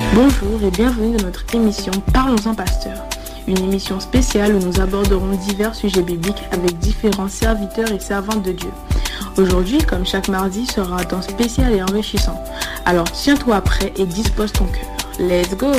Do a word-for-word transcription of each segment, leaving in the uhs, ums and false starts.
Bonjour et bienvenue dans notre émission Parlons-en Pasteur, une émission spéciale où nous aborderons divers sujets bibliques avec différents serviteurs et servantes de Dieu. Aujourd'hui, comme chaque mardi, sera un temps spécial et enrichissant. Alors tiens-toi prêt et dispose ton cœur. Let's go!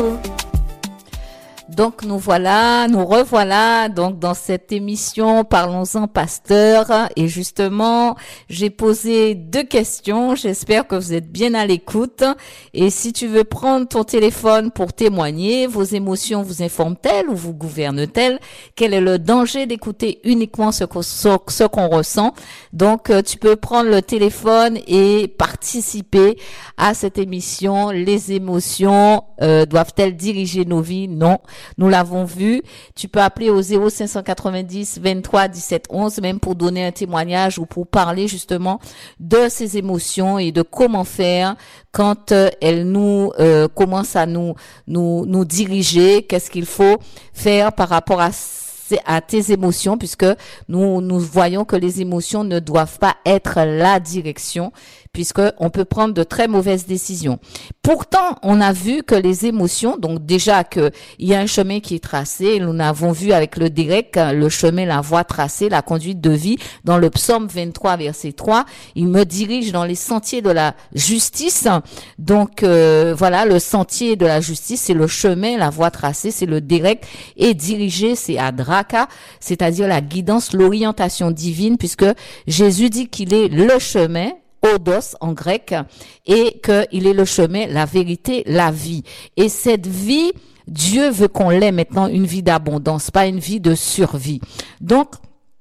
Donc nous voilà, nous revoilà donc dans cette émission Parlons-en Pasteur, et justement j'ai posé deux questions. J'espère que vous êtes bien à l'écoute, et si tu veux prendre ton téléphone pour témoigner, vos émotions vous informent-elles ou vous gouvernent-elles? Quel est le danger d'écouter uniquement ce qu'on, ce qu'on ressent? Donc tu peux prendre le téléphone et participer à cette émission. Les émotions euh, doivent-elles diriger nos vies? Non. Nous l'avons vu. Tu peux appeler au zéro cinq cent quatre-vingt-dix vingt-trois dix-sept onze, même pour donner un témoignage ou pour parler justement de ces émotions et de comment faire quand euh, elles nous euh, commencent à nous nous nous diriger. Qu'est-ce qu'il faut faire par rapport à à tes émotions, puisque nous nous voyons que les émotions ne doivent pas être la direction, puisque on peut prendre de très mauvaises décisions. Pourtant, on a vu que les émotions, donc déjà que il y a un chemin qui est tracé, nous l'avons vu avec le direct, le chemin, la voie tracée, la conduite de vie, dans le psaume vingt-trois, verset trois, il me dirige dans les sentiers de la justice. Donc euh, voilà, le sentier de la justice, c'est le chemin, la voie tracée, c'est le direct, et diriger, c'est adra, c'est-à-dire la guidance, l'orientation divine, puisque Jésus dit qu'il est le chemin, odos en grec, et qu'il est le chemin, la vérité, la vie. Et cette vie, Dieu veut qu'on l'ait maintenant, une vie d'abondance, pas une vie de survie. Donc,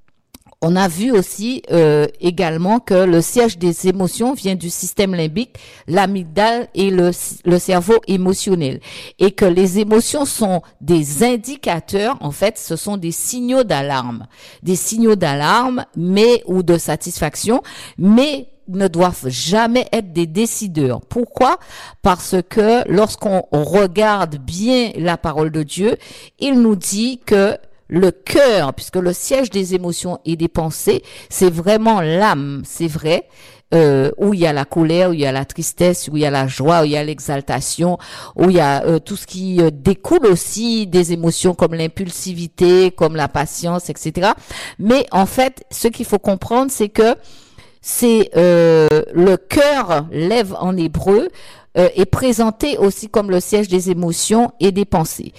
on a vu aussi euh, également que le siège des émotions vient du système limbique, l'amygdale et le, le cerveau émotionnel. Et que les émotions sont des indicateurs, en fait, ce sont des signaux d'alarme. Des signaux d'alarme, mais ou de satisfaction, mais ne doivent jamais être des décideurs. Pourquoi? Parce que lorsqu'on regarde bien la parole de Dieu, il nous dit que le cœur, puisque le siège des émotions et des pensées, c'est vraiment l'âme, c'est vrai, euh, où il y a la colère, où il y a la tristesse, où il y a la joie, où il y a l'exaltation, où il y a euh, tout ce qui euh, découle aussi des émotions comme l'impulsivité, comme la patience, et cetera. Mais en fait, ce qu'il faut comprendre, c'est que c'est euh, le cœur, lève en hébreu, euh, est présenté aussi comme le siège des émotions et des pensées.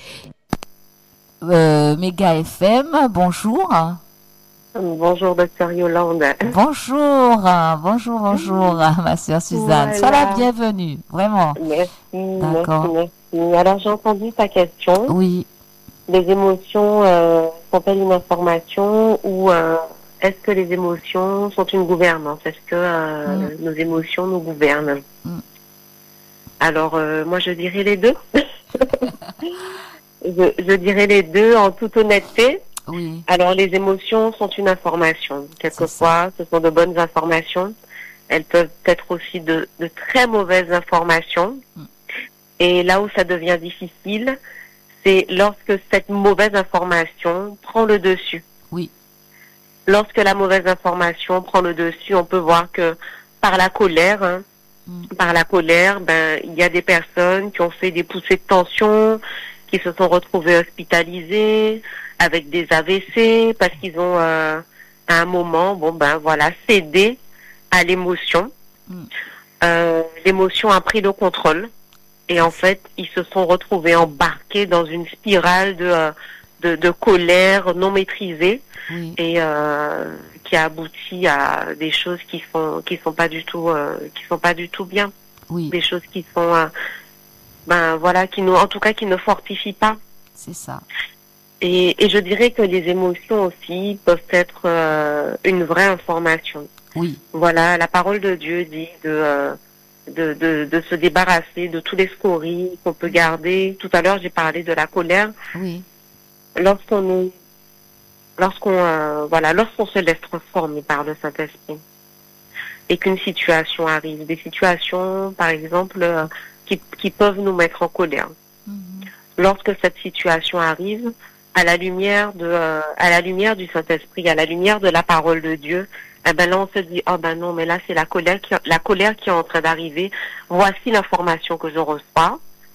Euh, Méga F M, bonjour. Bonjour, docteur Yolande. Bonjour, bonjour, bonjour, ma sœur Suzanne. Voilà. Sois la bienvenue, vraiment. Merci, D'accord. merci, merci. Alors, j'ai entendu ta question. Oui. Les émotions euh, sont-elles une information ou euh, est-ce que les émotions sont une gouvernance? Est-ce que euh, mm. nos émotions nous gouvernent? mm. Alors, euh, moi, je dirais les deux. Je, je dirais les deux en toute honnêteté. Oui. Alors, les émotions sont une information. Quelquefois, ce sont de bonnes informations. Elles peuvent être aussi de, de très mauvaises informations. Mm. Et là où ça devient difficile, c'est lorsque cette mauvaise information prend le dessus. Oui. Lorsque la mauvaise information prend le dessus, on peut voir que par la colère, hein, mm. par la colère, ben, il y a des personnes qui ont fait des poussées de tension, qui se sont retrouvés hospitalisés avec des A V C parce qu'ils ont euh, à un moment, bon ben voilà, cédé à l'émotion. Mm. Euh, l'émotion a pris le contrôle et en fait, ils se sont retrouvés embarqués dans une spirale de euh, de, de colère non maîtrisée mm. et euh, qui a abouti à des choses qui sont qui sont pas du tout euh, qui sont pas du tout bien. Oui. Des choses qui sont euh, ben voilà, qui nous, en tout cas, qui ne fortifient pas. C'est ça. Et, et je dirais que les émotions aussi peuvent être euh, une vraie information. Oui. Voilà, la parole de Dieu dit de euh, de, de de se débarrasser de tous les scories qu'on peut garder. Tout à l'heure, j'ai parlé de la colère. Oui. Lorsqu'on est, lorsqu'on euh, voilà, lorsqu'on se laisse transformer par le Saint-Esprit et qu'une situation arrive, des situations, par exemple. Euh, Qui, qui peuvent nous mettre en colère. Mm-hmm. Lorsque cette situation arrive, à la lumière de, euh, à la lumière du Saint-Esprit, à la lumière de la parole de Dieu, eh ben là on se dit, oh ben non, mais là c'est la colère qui, la colère qui est en train d'arriver. Voici l'information que je reçois.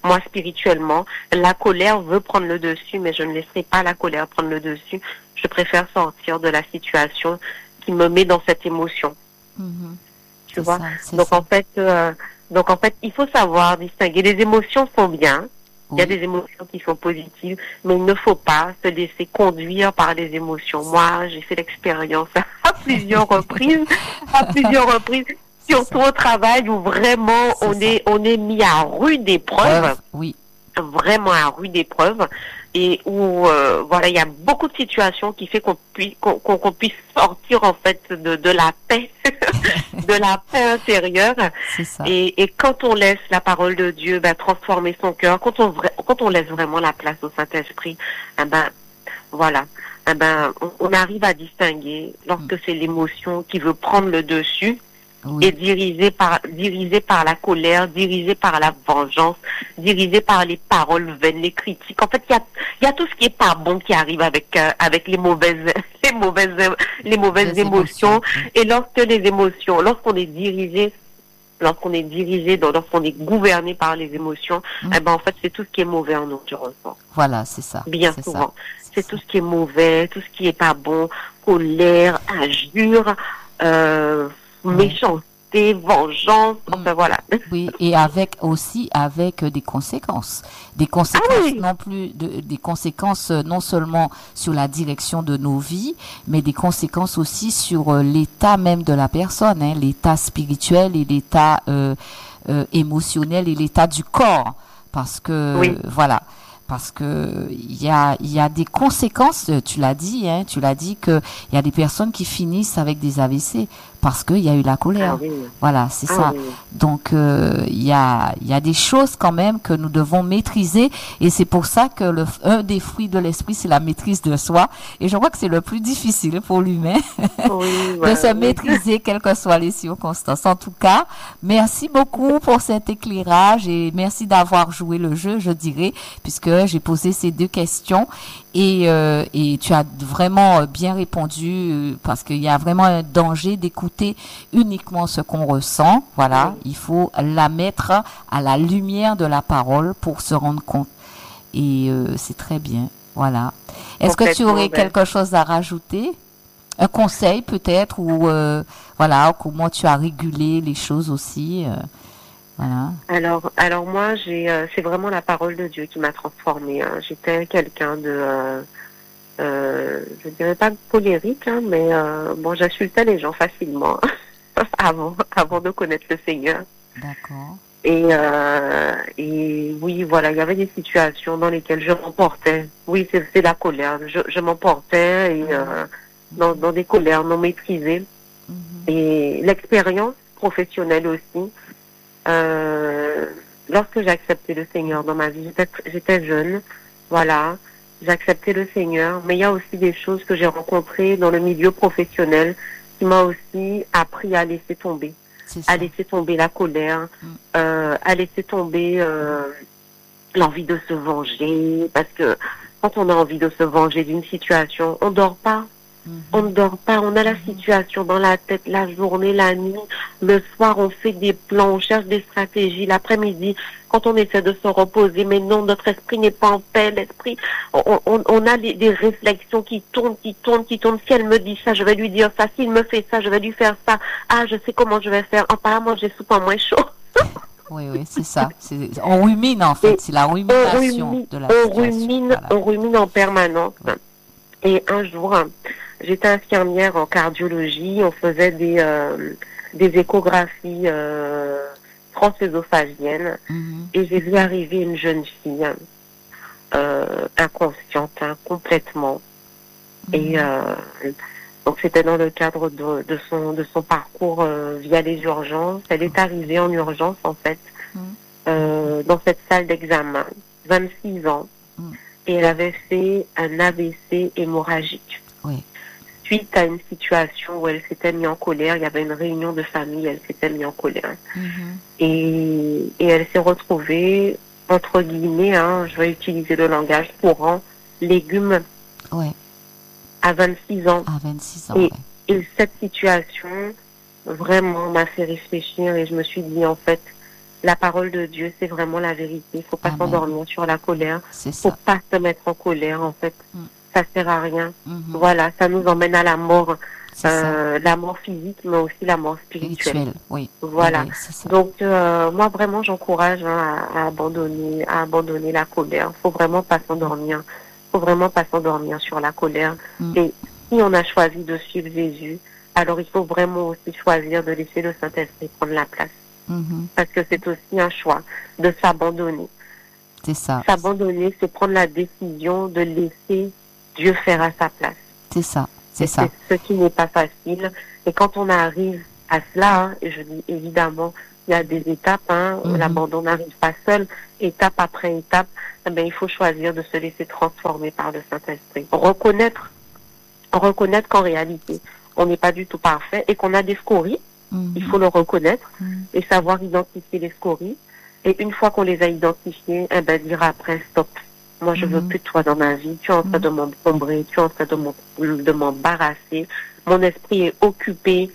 moi spirituellement, la colère veut prendre le dessus, mais je ne laisserai pas la colère prendre le dessus. Je préfère sortir de la situation qui me met dans cette émotion. Mm-hmm. Tu c'est vois. Ça, donc ça. en fait, euh, donc en fait, il faut savoir distinguer. Les émotions sont bien. Oui. Il y a des émotions qui sont positives, mais il ne faut pas se laisser conduire par les émotions. Moi, j'ai fait l'expérience à plusieurs reprises, à plusieurs reprises, surtout au travail où vraiment c'est on ça. est on est mis à rude épreuve. Euh, oui. Vraiment à rude épreuve, et où euh, voilà, il y a beaucoup de situations qui fait qu'on puisse qu'on, qu'on puisse sortir en fait de, de la paix, de la paix intérieure. C'est ça. Et, et quand on laisse la parole de Dieu ben, transformer son cœur, quand on quand on laisse vraiment la place au Saint-Esprit, eh ben voilà, eh ben on, on arrive à distinguer lorsque c'est l'émotion qui veut prendre le dessus. Oui. Et dirigé par dirigé par la colère, dirigé par la vengeance, dirigé par les paroles vaines, les critiques. En fait, il y a il y a tout ce qui est pas bon qui arrive avec euh, avec les mauvaises les mauvaises les mauvaises les émotions. émotions. Et lorsque les émotions, lorsqu'on est dirigé lorsqu'on est dirigé, lorsqu'on est gouverné par les émotions, mm. eh ben en fait c'est tout ce qui est mauvais en nous tu ressens. Voilà, c'est ça. Bien c'est souvent, ça. c'est, c'est tout ça. ce qui est mauvais, tout ce qui est pas bon, colère, injure. Euh, méchanceté, vengeance, enfin voilà. Oui, et avec aussi avec des conséquences, des conséquences ah oui. non plus, de, des conséquences non seulement sur la direction de nos vies, mais des conséquences aussi sur l'état même de la personne, hein, l'état spirituel et l'état euh, euh, émotionnel et l'état du corps, parce que oui. voilà. Parce que il y a il y a des conséquences, tu l'as dit, hein, tu l'as dit que il y a des personnes qui finissent avec des A V C parce qu'il y a eu la colère. Ah oui. Voilà, c'est ah ça. Oui. Donc euh, il y a il y a des choses quand même que nous devons maîtriser, et c'est pour ça que le un des fruits de l'esprit, c'est la maîtrise de soi, et je crois que c'est le plus difficile pour l'humain oui, de voilà, se oui. maîtriser quelles que soient les circonstances. En tout cas, merci beaucoup pour cet éclairage et merci d'avoir joué le jeu, je dirais, puisque j'ai posé ces deux questions, et euh, et tu as vraiment bien répondu, parce qu'il y a vraiment un danger d'écouter uniquement ce qu'on ressent. Voilà, oui. Il faut la mettre à la lumière de la parole pour se rendre compte, et euh, c'est très bien. Voilà. Est-ce que tu aurais ben. quelque chose à rajouter? Un conseil peut-être, ou euh, voilà, comment tu as régulé les choses aussi, euh, voilà. Alors, alors moi, j'ai, euh, c'est vraiment la parole de Dieu qui m'a transformée. Hein. J'étais quelqu'un de, euh, euh, je dirais pas colérique, hein, mais euh, bon, j'insultais les gens facilement avant, avant de connaître le Seigneur. D'accord. Et, euh, et oui, voilà, il y avait des situations dans lesquelles je m'emportais. Oui, c'est, c'est la colère. Je, je m'emportais et euh, dans, dans des colères non maîtrisées. Mm-hmm. Et l'expérience professionnelle aussi. Euh, lorsque j'ai accepté le Seigneur dans ma vie, j'étais, j'étais jeune, voilà, j'ai accepté le Seigneur, mais il y a aussi des choses que j'ai rencontrées dans le milieu professionnel qui m'a aussi appris à laisser tomber, à laisser tomber la colère, mm. euh, à laisser tomber euh, l'envie de se venger, parce que quand on a envie de se venger d'une situation, on dort pas. On ne dort pas, on a la situation dans la tête la journée, la nuit, le soir on fait des plans, on cherche des stratégies, l'après-midi quand on essaie de se reposer, mais non, notre esprit n'est pas en paix, l'esprit, on, on, on a des, des réflexions qui tournent, qui tournent, qui tournent, si elle me dit ça, je vais lui dire ça, s'il me fait ça, je vais lui faire ça, ah je sais comment je vais faire, apparemment j'ai soupe en moins chaud. Oui, oui, c'est ça. C'est, on rumine en fait, et c'est la rumination rumine, de la on situation. Rumine, voilà. On rumine en permanence. Ouais. Et un jour, j'étais infirmière en cardiologie, on faisait des, euh, des échographies euh, transœsophagiennes, mm-hmm. et j'ai vu arriver une jeune fille euh, inconsciente, hein, complètement. Mm-hmm. Et euh, donc c'était dans le cadre de, de, son, de son parcours euh, via les urgences. Elle est arrivée en urgence, en fait, mm-hmm. euh, dans cette salle d'examen, vingt-six ans, mm-hmm. et elle avait fait un A V C hémorragique. Oui. Suite à une situation où elle s'était mise en colère, il y avait une réunion de famille, elle s'était mise en colère. Mm-hmm. Et, et elle s'est retrouvée, entre guillemets, hein, je vais utiliser le langage courant, légumes, ouais. à vingt-six ans. À vingt-six ans, et, ouais. et cette situation, vraiment, m'a fait réfléchir, et je me suis dit, en fait, La parole de Dieu, c'est vraiment la vérité. Il faut pas Amen. S'endormir sur la colère. Il faut ça. Pas se mettre en colère, en fait. Mm. Ça sert à rien. Mm-hmm. Voilà, ça nous emmène à la mort. Euh, la mort physique, mais aussi la mort spirituelle. Spirituelle, oui. Voilà. Oui, donc, euh, moi, vraiment, j'encourage hein, à, à abandonner, à abandonner la colère. Faut vraiment pas s'endormir. Faut vraiment pas s'endormir sur la colère. Mm. Et si on a choisi de suivre Jésus, alors il faut vraiment aussi choisir de laisser le Saint-Esprit prendre la place. Mm-hmm. Parce que c'est aussi un choix de s'abandonner. C'est ça. S'abandonner, c'est prendre la décision de laisser Dieu faire à sa place. C'est ça. C'est ça. C'est ce qui n'est pas facile. Et quand on arrive à cela, hein, et je dis évidemment, il y a des étapes, hein, mm-hmm. l'abandon n'arrive pas seul, étape après étape, eh bien, il faut choisir de se laisser transformer par le Saint-Esprit. Reconnaître, reconnaître qu'en réalité, on n'est pas du tout parfait et qu'on a des scories, mm-hmm. il faut le reconnaître mm-hmm. et savoir identifier les scories. Et une fois qu'on les a identifiées, eh bien, dire après, stop. Moi, je mm-hmm. veux plus de toi dans ma vie. Tu es en train mm-hmm. de m'encombrer, tu es en train de, de m'embarrasser. Mon esprit est occupé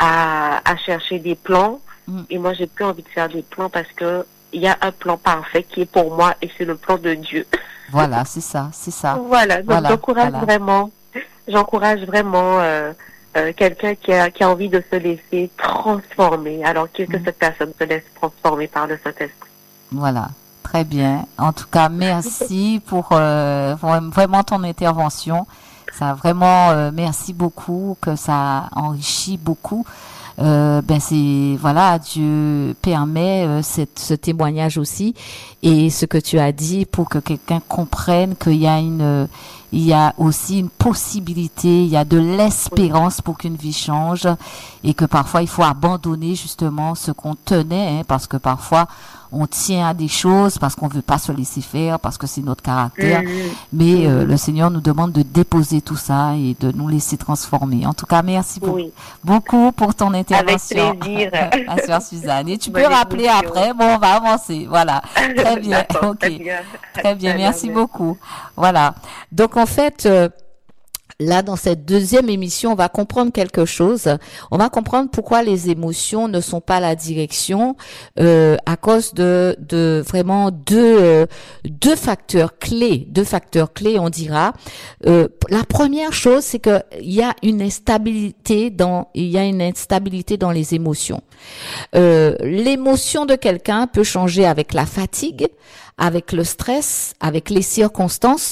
à, à chercher des plans. Mm-hmm. Et moi, j'ai plus envie de faire des plans parce que il y a un plan parfait qui est pour moi et c'est le plan de Dieu. Voilà, c'est ça, c'est ça. Voilà. Donc, voilà, j'encourage voilà. vraiment, j'encourage vraiment euh, euh, quelqu'un qui a, qui a envie de se laisser transformer. Alors, qu'est-ce que mm-hmm. cette personne se laisse transformer par le Saint-Esprit? Voilà. Très bien. En tout cas, merci pour euh, vraiment ton intervention. Ça vraiment euh, merci beaucoup, que ça enrichit beaucoup. Euh, ben c'est voilà, Dieu permet euh, cette, ce témoignage aussi et ce que tu as dit pour que quelqu'un comprenne qu'il y a une euh, il y a aussi une possibilité, il y a de l'espérance pour qu'une vie change et que parfois il faut abandonner justement ce qu'on tenait, hein, parce que parfois on tient à des choses parce qu'on veut pas se laisser faire, parce que c'est notre caractère. Mmh. Mais euh, le Seigneur nous demande de déposer tout ça et de nous laisser transformer. En tout cas, merci beaucoup, oui. beaucoup pour ton intervention. Avec plaisir. Ma sœur Suzanne. Et tu Bonne peux rappeler émission. Après. Bon, on va avancer. Voilà. Très bien. Ok. Très bien. Très bien. Merci beaucoup. Voilà. Donc en fait. Euh, Là, dans cette deuxième émission, on va comprendre quelque chose. On va comprendre pourquoi les émotions ne sont pas la direction, euh, à cause de, de vraiment deux, euh, deux facteurs clés, deux facteurs clés, on dira. Euh, la première chose, c'est que il y a une instabilité dans, il y a une instabilité dans les émotions. Euh, l'émotion de quelqu'un peut changer avec la fatigue, avec le stress, avec les circonstances,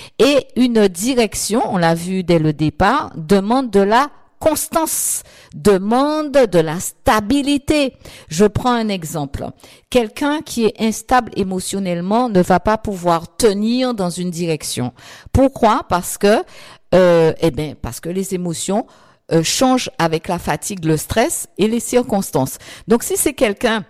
et une direction, on l'a vu dès le départ, demande de la constance, demande de la stabilité. Je prends un exemple. Quelqu'un qui est instable émotionnellement ne va pas pouvoir tenir dans une direction. Pourquoi? Parce que, euh, eh ben, parce que les émotions euh, changent avec la fatigue, le stress et les circonstances. Donc, si c'est quelqu'un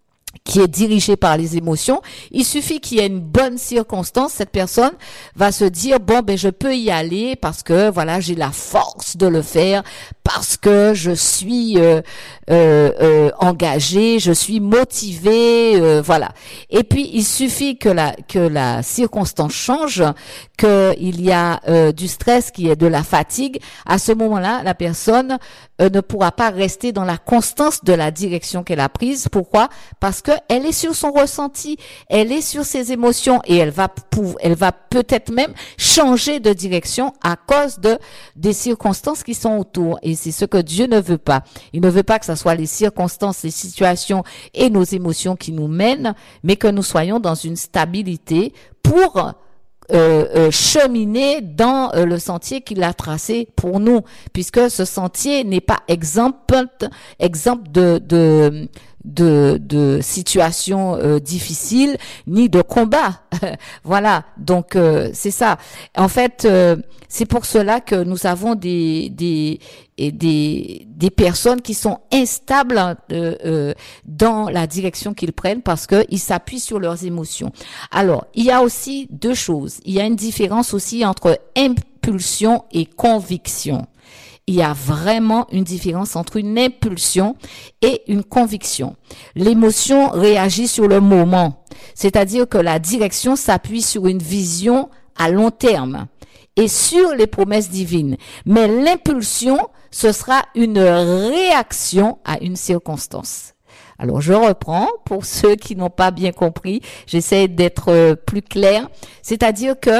qui est dirigé par les émotions, il suffit qu'il y ait une bonne circonstance, cette personne va se dire bon ben je peux y aller parce que voilà j'ai la force de le faire, parce que je suis euh, euh, euh, engagé, je suis motivé, euh, voilà. Et puis il suffit que la que la circonstance change, qu'il y a euh, du stress, qu'il y ait de la fatigue. À ce moment-là, la personne euh, ne pourra pas rester dans la constance de la direction qu'elle a prise. Pourquoi? Parce que elle est sur son ressenti, elle est sur ses émotions et elle va pou- elle va peut-être même changer de direction à cause de des circonstances qui sont autour. Et c'est ce que Dieu ne veut pas. Il ne veut pas que ce soit les circonstances, les situations et nos émotions qui nous mènent, mais que nous soyons dans une stabilité pour Euh, euh, cheminer dans euh, le sentier qu'il a tracé pour nous, puisque ce sentier n'est pas exemple exemple de de de, de situations euh, difficiles ni de combats. Voilà, donc euh, c'est ça. En fait, euh, c'est pour cela que nous avons des des et des des personnes qui sont instables euh, euh, dans la direction qu'ils prennent parce que ils s'appuient sur leurs émotions. Alors, il y a aussi deux choses. Il y a une différence aussi entre impulsion et conviction. Il y a vraiment une différence entre une impulsion et une conviction. L'émotion réagit sur le moment, c'est-à-dire que la direction s'appuie sur une vision à long terme et sur les promesses divines. Mais l'impulsion, ce sera une réaction à une circonstance. Alors, je reprends pour ceux qui n'ont pas bien compris. J'essaie d'être euh, plus clair. C'est-à-dire que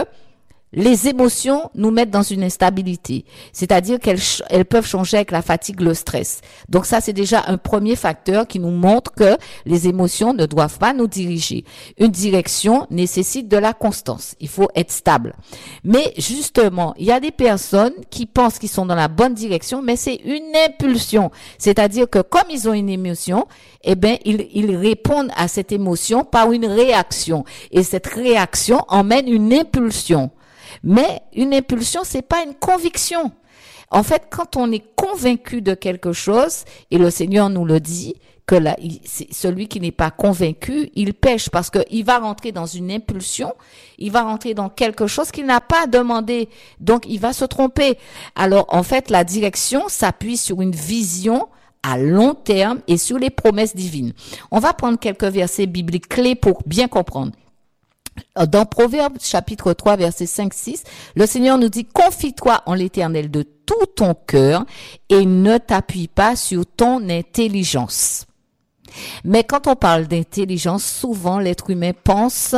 les émotions nous mettent dans une instabilité, c'est-à-dire qu'elles elles peuvent changer avec la fatigue, le stress. Donc ça, c'est déjà un premier facteur qui nous montre que les émotions ne doivent pas nous diriger. Une direction nécessite de la constance. Il faut être stable. Mais justement, il y a des personnes qui pensent qu'ils sont dans la bonne direction, mais c'est une impulsion. C'est-à-dire que comme ils ont une émotion, eh ben, ils, ils répondent à cette émotion par une réaction. Et cette réaction emmène une impulsion. Mais une impulsion, c'est pas une conviction. En fait, quand on est convaincu de quelque chose, et le Seigneur nous le dit, que là, il, c'est celui qui n'est pas convaincu, il pêche parce que il va rentrer dans une impulsion, il va rentrer dans quelque chose qu'il n'a pas demandé, donc il va se tromper. Alors, en fait, la direction s'appuie sur une vision à long terme et sur les promesses divines. On va prendre quelques versets bibliques clés pour bien comprendre. Dans Proverbes chapitre trois versets cinq six, le Seigneur nous dit: confie-toi en l'Éternel de tout ton cœur et ne t'appuie pas sur ton intelligence. Mais quand on parle d'intelligence, souvent l'être humain pense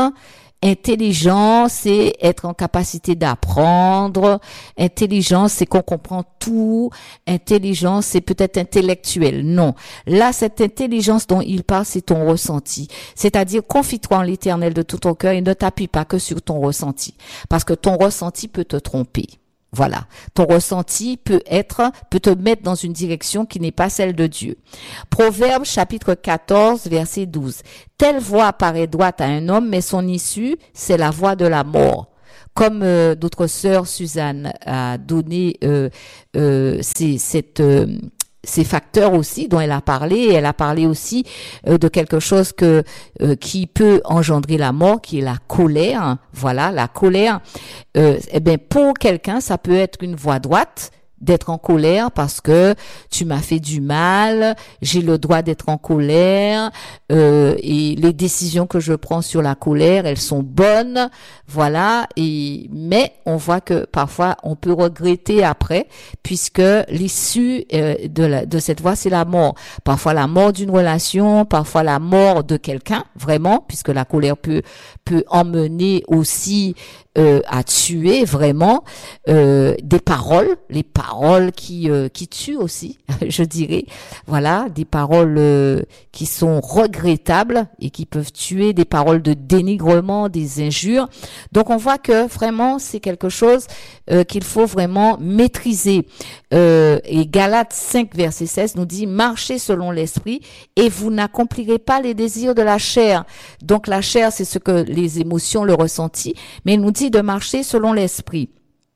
intelligent, c'est être en capacité d'apprendre. Intelligence, c'est qu'on comprend tout. Intelligence, c'est peut-être intellectuel. Non. Là, cette intelligence dont il parle, c'est ton ressenti. C'est-à-dire, confie-toi en l'Éternel de tout ton cœur et ne t'appuie pas que sur ton ressenti. Parce que ton ressenti peut te tromper. Voilà. Ton ressenti peut être, peut te mettre dans une direction qui n'est pas celle de Dieu. Proverbe chapitre quatorze verset douze. Telle voie paraît droite à un homme, mais son issue, c'est la voie de la mort. Comme euh, notre sœur Suzanne a donné euh, euh, c'est, cette euh, ces facteurs aussi dont elle a parlé, elle a parlé aussi euh, de quelque chose que euh, qui peut engendrer la mort, qui est la colère. Voilà, la colère. Euh, eh ben pour quelqu'un, ça peut être une voie droite, d'être en colère parce que tu m'as fait du mal, j'ai le droit d'être en colère, euh, et les décisions que je prends sur la colère, elles sont bonnes, voilà. Et mais on voit que parfois on peut regretter après, puisque l'issue euh, de la, de cette voie, c'est la mort. Parfois la mort d'une relation, parfois la mort de quelqu'un, vraiment, puisque la colère peut peut emmener aussi Euh, à tuer vraiment, euh, des paroles, les paroles qui euh, qui tuent aussi, je dirais. Voilà, des paroles euh, qui sont regrettables et qui peuvent tuer, des paroles de dénigrement, des injures. Donc on voit que vraiment c'est quelque chose euh, qu'il faut vraiment maîtriser. Euh, et Galates cinq verset seize nous dit: marchez selon l'esprit et vous n'accomplirez pas les désirs de la chair. Donc la chair, c'est ce que les émotions, le ressenti, mais il nous dit de marcher selon l'esprit.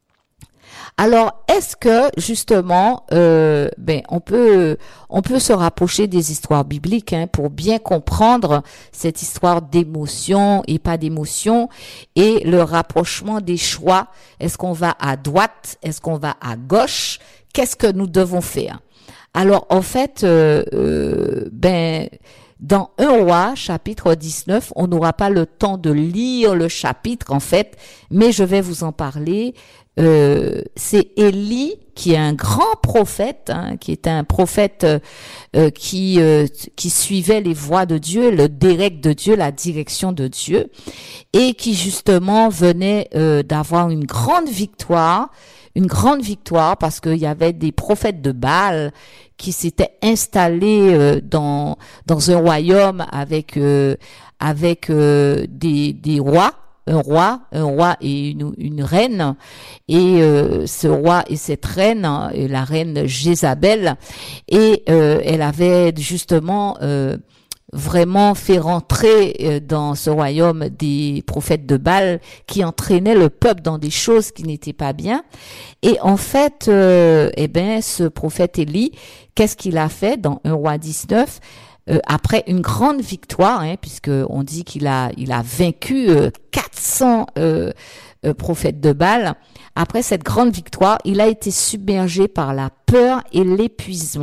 Alors, est-ce que justement, euh, ben, on peut, on peut se rapprocher des histoires bibliques hein, pour bien comprendre cette histoire d'émotion et pas d'émotion et le rapprochement des choix. Est-ce qu'on va à droite? Est-ce qu'on va à gauche? Qu'est-ce que nous devons faire? Alors, en fait, euh, euh, ben. Dans un roi, chapitre dix-neuf, on n'aura pas le temps de lire le chapitre en fait, mais je vais vous en parler. Euh, c'est Élie qui est un grand prophète, hein, qui est un prophète euh, qui euh, qui suivait les voies de Dieu, le direct de Dieu, la direction de Dieu, et qui justement venait euh, d'avoir une grande victoire. Une grande victoire parce qu'il y avait des prophètes de Baal qui s'étaient installés euh, dans dans un royaume avec euh, avec euh, des des rois, un roi, un roi et une une reine, et euh, ce roi et cette reine, et la reine Jézabel, et euh, elle avait justement euh, vraiment fait rentrer dans ce royaume des prophètes de Baal qui entraînaient le peuple dans des choses qui n'étaient pas bien. Et en fait, euh, eh ben, ce prophète Élie, qu'est-ce qu'il a fait dans un roi dix-neuf? Euh, après une grande victoire, hein, puisque on dit qu'il a, il a vaincu euh, quatre cents euh, euh, prophètes de Baal. Après cette grande victoire, il a été submergé par la peur et l'épuisement.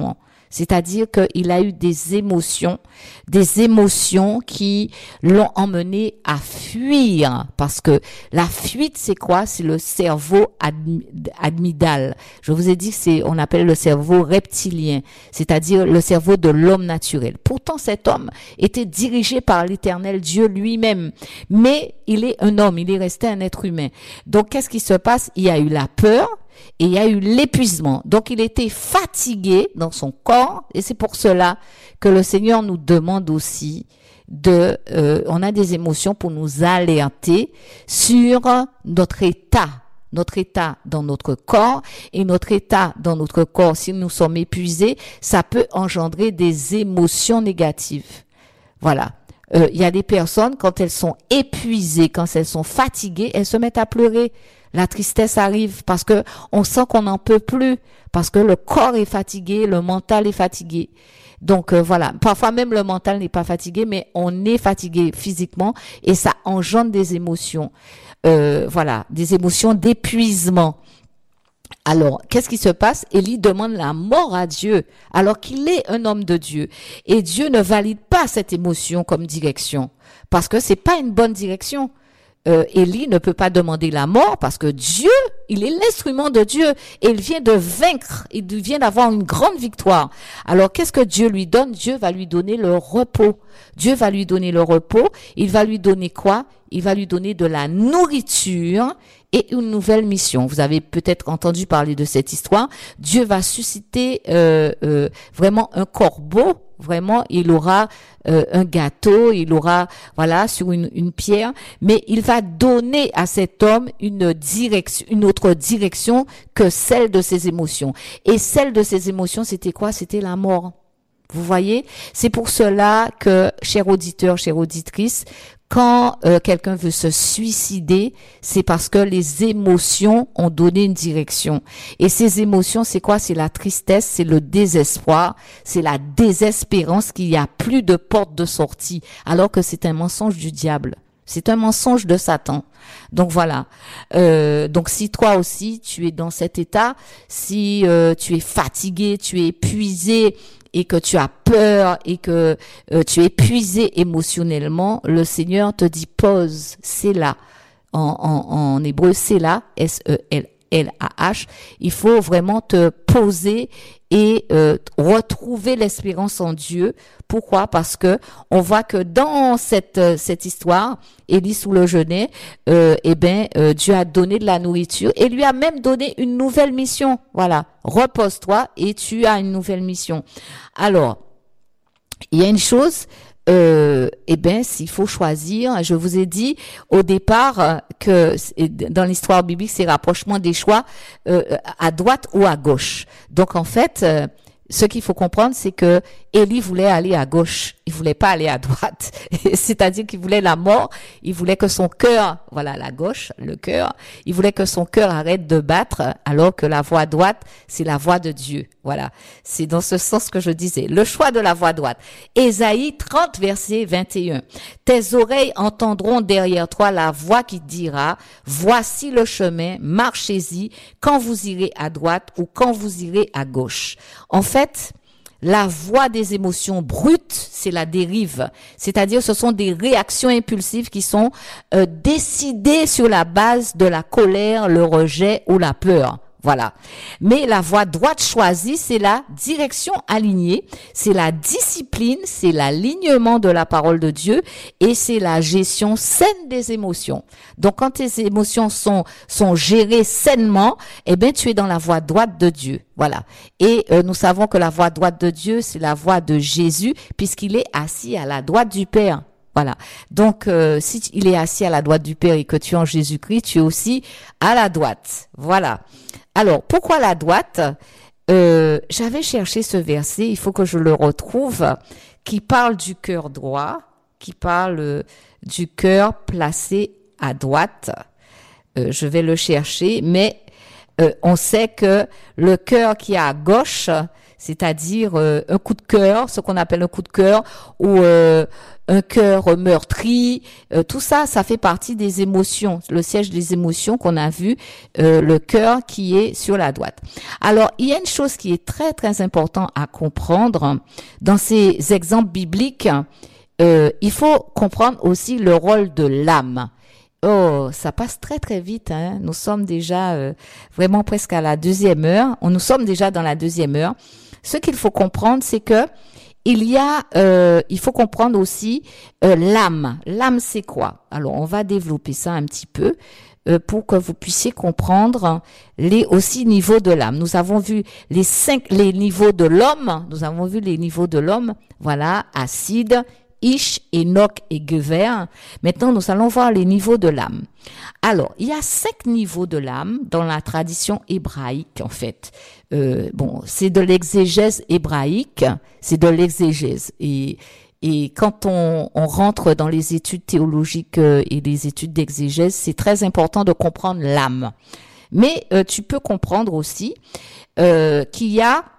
C'est-à-dire qu'il a eu des émotions, des émotions qui l'ont emmené à fuir. Parce que la fuite, c'est quoi? C'est le cerveau admi- amygdale. Je vous ai dit que c'est, on appelle le cerveau reptilien, c'est-à-dire le cerveau de l'homme naturel. Pourtant, cet homme était dirigé par l'Éternel Dieu lui-même. Mais il est un homme, il est resté un être humain. Donc, qu'est-ce qui se passe? Il y a eu la peur. Et il y a eu l'épuisement. Donc, il était fatigué dans son corps. Et c'est pour cela que le Seigneur nous demande aussi de... Euh, on a des émotions pour nous alerter sur notre état. Notre état dans notre corps. Et notre état dans notre corps, si nous sommes épuisés, ça peut engendrer des émotions négatives. Voilà. Euh, il y a des personnes, quand elles sont épuisées, quand elles sont fatiguées, elles se mettent à pleurer. La tristesse arrive parce que on sent qu'on n'en peut plus, parce que le corps est fatigué, le mental est fatigué. Donc euh, voilà, parfois même le mental n'est pas fatigué, mais on est fatigué physiquement et ça engendre des émotions. Euh, voilà, des émotions d'épuisement. Alors, qu'est-ce qui se passe? Élie demande la mort à Dieu, alors qu'il est un homme de Dieu. Et Dieu ne valide pas cette émotion comme direction, parce que c'est pas une bonne direction. Euh, Élie ne peut pas demander la mort parce que Dieu, il est l'instrument de Dieu et il vient de vaincre, il vient d'avoir une grande victoire. Alors qu'est-ce que Dieu lui donne? Dieu va lui donner le repos. Dieu va lui donner le repos. Il va lui donner quoi? Il va lui donner de la nourriture et une nouvelle mission. Vous avez peut-être entendu parler de cette histoire. Dieu va susciter euh, euh, vraiment un corbeau. Vraiment, il aura euh, un gâteau, il aura, voilà, sur une, une pierre, mais il va donner à cet homme une direction, une autre direction que celle de ses émotions. Et celle de ses émotions, c'était quoi? C'était la mort. Vous voyez? C'est pour cela que, chers auditeurs, chères auditrices, quand euh, quelqu'un veut se suicider, c'est parce que les émotions ont donné une direction. Et ces émotions, c'est quoi? C'est la tristesse, c'est le désespoir, c'est la désespérance qu'il n'y a plus de porte de sortie, alors que c'est un mensonge du diable. C'est un mensonge de Satan. Donc voilà. Euh, donc si toi aussi, tu es dans cet état, si euh, tu es fatigué, tu es épuisé, et que tu as peur et que euh, tu es épuisé émotionnellement, le Seigneur te dit pause, c'est là. En, en, en hébreu, c'est là, S E L L A H. Il faut vraiment te poser et euh, retrouver l'espérance en Dieu. Pourquoi? Parce que on voit que dans cette cette histoire, Élie sous le genêt, euh, eh ben euh, Dieu a donné de la nourriture et lui a même donné une nouvelle mission. Voilà, repose-toi et tu as une nouvelle mission. Alors, il y a une chose. Euh, eh ben, s'il faut choisir, je vous ai dit au départ que dans l'histoire biblique, c'est rapprochement des choix euh, à droite ou à gauche. Donc en fait, euh, ce qu'il faut comprendre, c'est que Élie voulait aller à gauche, il voulait pas aller à droite. C'est-à-dire qu'il voulait la mort, il voulait que son cœur, voilà la gauche, le cœur, il voulait que son cœur arrête de battre, alors que la voie droite, c'est la voie de Dieu. Voilà, c'est dans ce sens que je disais. Le choix de la voie droite. Ésaïe trente, verset vingt et un. Tes oreilles entendront derrière toi la voix qui dira, voici le chemin, marchez-y quand vous irez à droite ou quand vous irez à gauche. En fait, la voie des émotions brutes, c'est la dérive. C'est-à-dire, ce sont des réactions impulsives qui sont euh, décidées sur la base de la colère, le rejet ou la peur. Voilà. Mais la voie droite choisie, c'est la direction alignée, c'est la discipline, c'est l'alignement de la parole de Dieu et c'est la gestion saine des émotions. Donc, quand tes émotions sont sont gérées sainement, eh ben, tu es dans la voie droite de Dieu. Voilà. Et euh, nous savons que la voie droite de Dieu, c'est la voie de Jésus, puisqu'il est assis à la droite du Père. Voilà. Donc, euh, si il est assis à la droite du Père et que tu es en Jésus-Christ, tu es aussi à la droite. Voilà. Alors, pourquoi la droite? euh, J'avais cherché ce verset, il faut que je le retrouve, qui parle du cœur droit, qui parle euh, du cœur placé à droite. Euh, je vais le chercher, mais euh, on sait que le cœur qui est à gauche, c'est-à-dire euh, un coup de cœur, ce qu'on appelle un coup de cœur, ou euh, un cœur meurtri, euh, tout ça, ça fait partie des émotions, le siège des émotions qu'on a vu, euh, le cœur qui est sur la droite. Alors, il y a une chose qui est très très importante à comprendre dans ces exemples bibliques, euh, il faut comprendre aussi le rôle de l'âme. Oh, ça passe très très vite, hein. Nous sommes déjà euh, vraiment presque à la deuxième heure. Nous sommes déjà dans la deuxième heure. Ce qu'il faut comprendre, c'est que il y a, euh, il faut comprendre aussi euh, l'âme. L'âme, c'est quoi? Alors, on va développer ça un petit peu euh, pour que vous puissiez comprendre les aussi niveaux de l'âme. Nous avons vu les cinq, les niveaux de l'homme. Nous avons vu les niveaux de l'homme. Voilà, acide, Ish, Enoch et Gever. Maintenant, nous allons voir les niveaux de l'âme. Alors, il y a cinq niveaux de l'âme dans la tradition hébraïque, en fait. Euh, bon, c'est de l'exégèse hébraïque, c'est de l'exégèse. Et, et quand on, on rentre dans les études théologiques et les études d'exégèse, c'est très important de comprendre l'âme. Mais euh, tu peux comprendre aussi euh, qu'il y a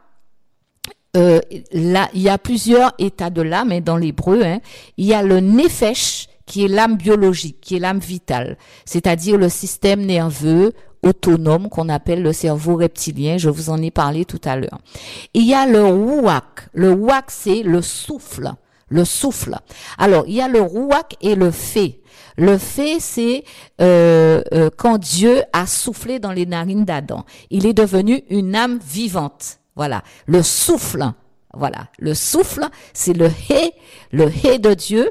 Euh, là, il y a plusieurs états de l'âme, hein, dans l'hébreu, hein. Il y a le nefesh, qui est l'âme biologique, qui est l'âme vitale, c'est-à-dire le système nerveux autonome qu'on appelle le cerveau reptilien. Je vous en ai parlé tout à l'heure. Il y a le ruach. Le ruach, c'est le souffle. Le souffle. Alors, il y a le ruach et le fé. Le fé, c'est euh, euh, quand Dieu a soufflé dans les narines d'Adam. Il est devenu une âme vivante. Voilà, le souffle, voilà, le souffle, c'est le hé, le hé de Dieu,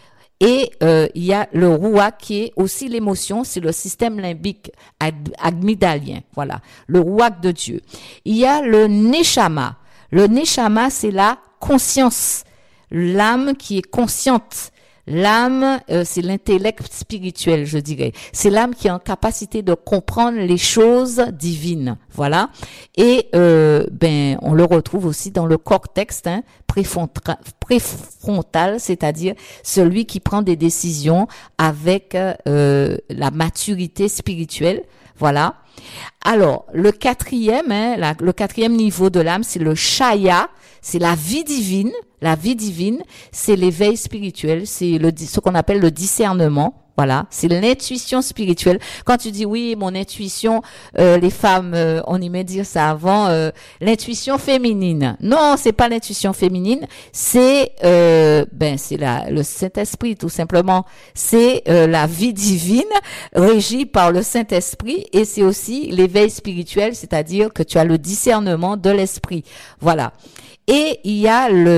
et euh, il y a le ruach qui est aussi l'émotion, c'est le système limbique amygdalien, voilà, le ruach de Dieu. Il y a le neshama, le neshama c'est la conscience, l'âme qui est consciente. L'âme, euh, c'est l'intellect spirituel, je dirais. C'est l'âme qui est en capacité de comprendre les choses divines, voilà. Et euh, ben, on le retrouve aussi dans le cortex, hein, préfrontal, préfrontal, c'est-à-dire celui qui prend des décisions avec euh, la maturité spirituelle, voilà. Alors, le quatrième, hein, la, le quatrième niveau de l'âme, c'est le shaya, c'est la vie divine. La vie divine, c'est l'éveil spirituel, c'est le, ce qu'on appelle le discernement. Voilà, c'est l'intuition spirituelle. Quand tu dis oui, mon intuition, euh, les femmes, euh, on aimait dire ça avant, euh, l'intuition féminine. Non, c'est pas l'intuition féminine, c'est euh, ben c'est la le Saint-Esprit tout simplement. C'est euh, la vie divine régie par le Saint-Esprit et c'est aussi l'éveil spirituel, c'est-à-dire que tu as le discernement de l'esprit. Voilà. Et il y a le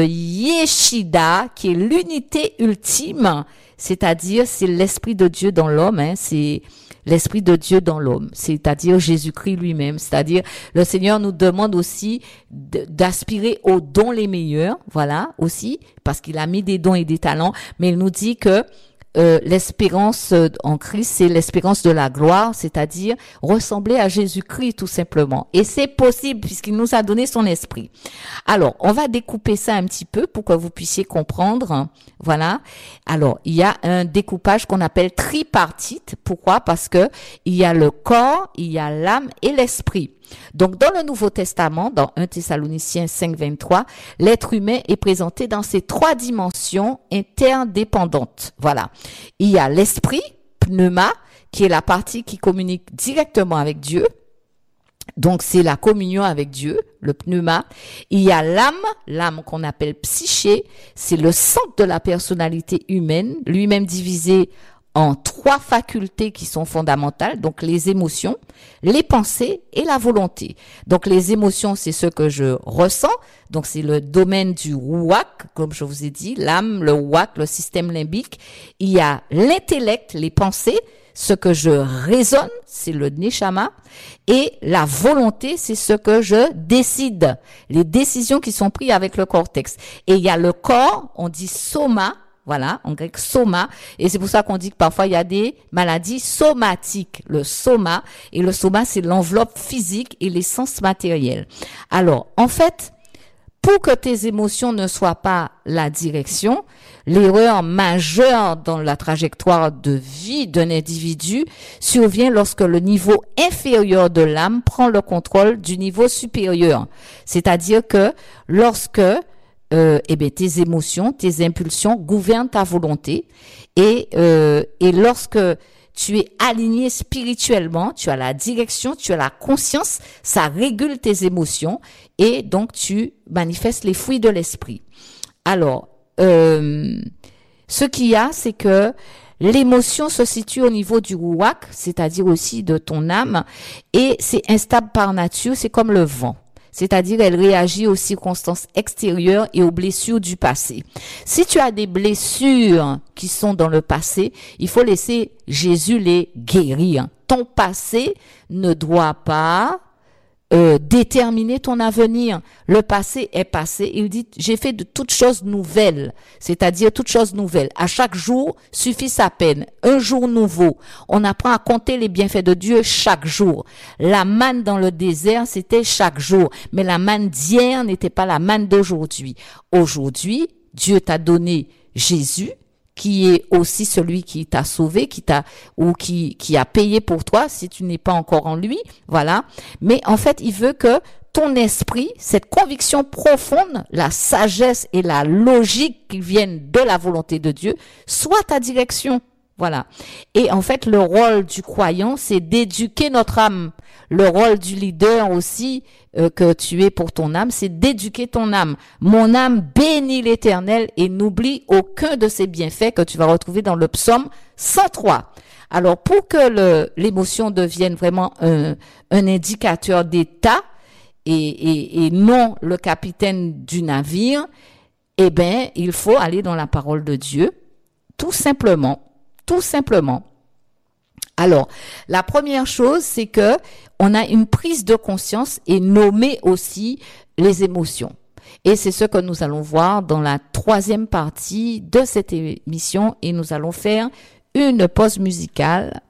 Yeshida qui est l'unité ultime. C'est-à-dire, c'est l'Esprit de Dieu dans l'homme, hein, c'est l'Esprit de Dieu dans l'homme, c'est-à-dire Jésus-Christ lui-même. C'est-à-dire, le Seigneur nous demande aussi d'aspirer aux dons les meilleurs, voilà, aussi, parce qu'il a mis des dons et des talents, mais il nous dit que Euh, l'espérance en Christ, c'est l'espérance de la gloire, c'est-à-dire ressembler à Jésus-Christ tout simplement. Et c'est possible puisqu'il nous a donné son esprit. Alors, on va découper ça un petit peu pour que vous puissiez comprendre. Voilà. Alors, il y a un découpage qu'on appelle tripartite. Pourquoi? Parce que il y a le corps, il y a l'âme et l'esprit. Donc, dans le Nouveau Testament, dans un Thessaloniciens cinq, vingt-trois, l'être humain est présenté dans ces trois dimensions interdépendantes. Voilà. Il y a l'esprit, pneuma, qui est la partie qui communique directement avec Dieu. Donc, c'est la communion avec Dieu, le pneuma. Il y a l'âme, l'âme qu'on appelle psyché, c'est le centre de la personnalité humaine, lui-même divisé en trois facultés qui sont fondamentales, donc les émotions, les pensées et la volonté. Donc les émotions, c'est ce que je ressens, donc c'est le domaine du ruach, comme je vous ai dit, l'âme, le ruach, le système limbique. Il y a l'intellect, les pensées, ce que je raisonne, c'est le neshama, et la volonté, c'est ce que je décide, les décisions qui sont prises avec le cortex. Et il y a le corps, on dit soma, voilà, en grec soma, et c'est pour ça qu'on dit que parfois il y a des maladies somatiques, le soma, et le soma c'est l'enveloppe physique et les sens matériels. Alors, en fait, pour que tes émotions ne soient pas la direction, l'erreur majeure dans la trajectoire de vie d'un individu survient lorsque le niveau inférieur de l'âme prend le contrôle du niveau supérieur. C'est-à-dire que lorsque euh, eh bien, tes émotions, tes impulsions gouvernent ta volonté et, euh, et lorsque tu es aligné spirituellement, tu as la direction, tu as la conscience, ça régule tes émotions et donc tu manifestes les fruits de l'esprit. Alors, euh, ce qu'il y a, c'est que l'émotion se situe au niveau du ruach, c'est-à-dire aussi de ton âme, et c'est instable par nature, c'est comme le vent. C'est-à-dire, elle réagit aux circonstances extérieures et aux blessures du passé. Si tu as des blessures qui sont dans le passé, il faut laisser Jésus les guérir. Ton passé ne doit pas euh, déterminer ton avenir. Le passé est passé. Il dit, j'ai fait de toutes choses nouvelles. C'est-à-dire, toutes choses nouvelles. À chaque jour suffit sa peine. Un jour nouveau. On apprend à compter les bienfaits de Dieu chaque jour. La manne dans le désert, c'était chaque jour. Mais la manne d'hier n'était pas la manne d'aujourd'hui. Aujourd'hui, Dieu t'a donné Jésus, qui est aussi celui qui t'a sauvé, qui t'a, ou qui, qui a payé pour toi, si tu n'es pas encore en lui, voilà. Mais en fait, il veut que ton esprit, cette conviction profonde, la sagesse et la logique qui viennent de la volonté de Dieu, soit ta direction. Voilà. Et en fait, le rôle du croyant, c'est d'éduquer notre âme. Le rôle du leader aussi, euh, que tu es pour ton âme, c'est d'éduquer ton âme. Mon âme bénit l'Éternel et n'oublie aucun de ses bienfaits que tu vas retrouver dans le psaume cent trois. Alors, pour que le, l'émotion devienne vraiment un, un indicateur d'état et, et, et non le capitaine du navire, eh ben, il faut aller dans la parole de Dieu, tout simplement. Tout simplement. Alors, la première chose, c'est que on a une prise de conscience et nommer aussi les émotions. Et c'est ce que nous allons voir dans la troisième partie de cette émission et nous allons faire une pause musicale